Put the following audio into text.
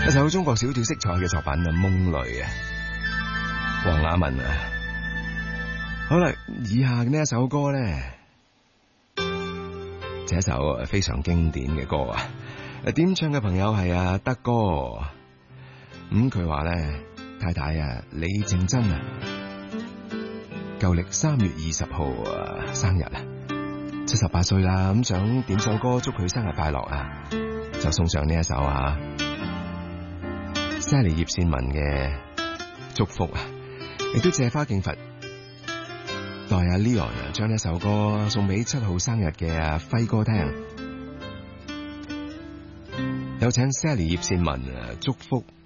一首中國小調色彩嘅作品啊，夢淚啊，黃雅文啊。好啦，以下呢一首歌咧，就一首非常經典嘅歌啊。點唱嘅朋友係阿德哥，佢話咧，太太啊，李靜珍啊，舊曆3月20號啊生日啊，78歲啦，想點首歌祝佢生日快樂啊，就送上呢一首啊 Sally 葉倩文嘅祝福啊，亦都借花敬佛代阿 Leon 啊，將呢首歌送俾7號生日嘅阿輝哥聽。有請 Sally 葉倩文祝福